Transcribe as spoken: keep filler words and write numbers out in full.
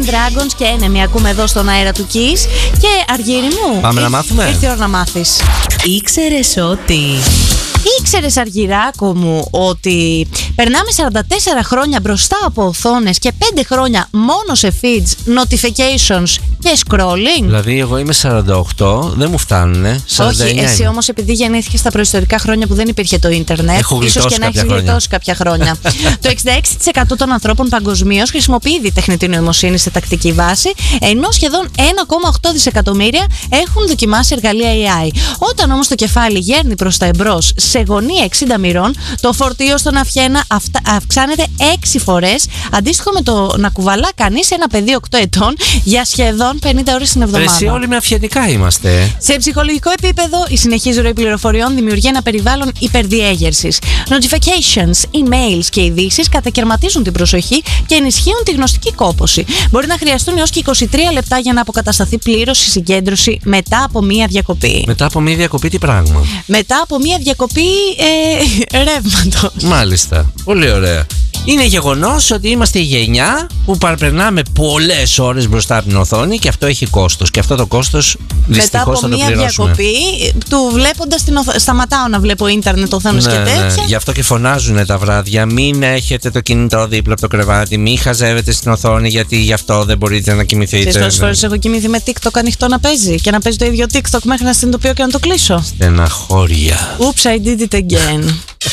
Dragons και Enemy ακούμε εδώ στον αέρα του Kiss. Και Αργύρι μου, πάμε να μάθουμε. Ήρθε η ώρα να μάθεις. Ήξερες ότι... Ήξερες, Αργυράκο μου, ότι περνάμε σαράντα τέσσερα χρόνια μπροστά από οθόνες και πέντε χρόνια μόνο σε feeds, notifications και scrolling? Δηλαδή, εγώ είμαι σαράντα οκτώ, δεν μου φτάνουνε. Όχι, εσύ όμως επειδή γεννήθηκες στα προϊστορικά χρόνια που δεν υπήρχε το ίντερνετ, ίσως και να έχεις γλιτώσει κάποια χρόνια. Το εξήντα έξι τοις εκατό των ανθρώπων παγκοσμίως χρησιμοποιεί ήδη τεχνητή νοημοσύνη σε τακτική βάση, ενώ σχεδόν ένα κόμμα οκτώ δισεκατομμύρια έχουν δοκιμάσει εργαλεία έι άι. Όταν όμως το κεφάλι γέρνει προς τα εμπρός σε γωνία εξήντα μοιρών, το φορτίο στον αυχένα αυξάνεται έξι φορές, αντίστοιχο με το να κουβαλά κανείς ένα παιδί οκτώ ετών για σχεδόν πενήντα ώρες την εβδομάδα. Εσύ όλοι με αυχενικά είμαστε. Σε ψυχολογικό επίπεδο, η συνεχής ροή πληροφοριών δημιουργεί ένα περιβάλλον υπερδιέγερσης. Notifications, emails και ειδήσεις κατακαιρματίζουν την προσοχή και ενισχύουν τη γνωστική κόπωση. Μπορεί να χρειαστούν έως και είκοσι τρία λεπτά για να αποκατασταθεί πλήρως η συγκέντρωση μετά από μία διακοπή. Μετά από μία διακοπή, τι πράγμα? Μετά από μία διακοπή ε, ρεύματος. Μάλιστα. Πολύ ωραία. Είναι γεγονός ότι είμαστε η γενιά που παραπερνάμε πολλές ώρες μπροστά από την οθόνη και αυτό έχει κόστος. Και αυτό το κόστος δυστυχώς θα το πληρώσουμε. Μετά από μία διακοπή, του βλέποντας την οθόνη. Σταματάω να βλέπω ίντερνετ, οθόνες ναι, και τέτοια. Ναι. Γι' αυτό και φωνάζουν τα βράδια. Μην έχετε το κινητό δίπλα από το κρεβάτι. Μην χαζεύετε στην οθόνη, γιατί γι' αυτό δεν μπορείτε να κοιμηθείτε. Ξέρεις πόσες φορές έχω κοιμηθεί με TikTok ανοιχτό να παίζει και να παίζει το ίδιο TikTok μέχρι να συνειδητοποιώ και να το κλείσω? Στεναχώρια. Oops, I did it again.